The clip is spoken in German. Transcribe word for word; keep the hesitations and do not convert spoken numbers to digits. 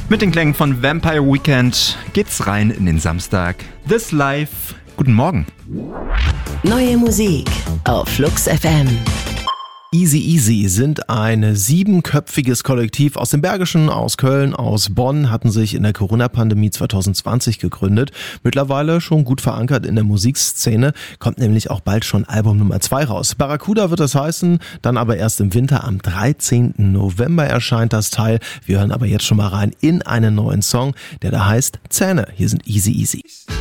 Mit den Klängen von Vampire Weekend geht's rein in den Samstag. This Life. Guten Morgen. Neue Musik auf Flux F M. Easy Easy sind ein siebenköpfiges Kollektiv aus dem Bergischen, aus Köln, aus Bonn, hatten sich in der Corona-Pandemie zwanzig zwanzig gegründet. Mittlerweile schon gut verankert in der Musikszene, kommt nämlich auch bald schon Album Nummer zwei raus. Barracuda wird das heißen, dann aber erst im Winter, am dreizehnten November erscheint das Teil. Wir hören aber jetzt schon mal rein in einen neuen Song, der da heißt Zähne. Hier sind Easy Easy.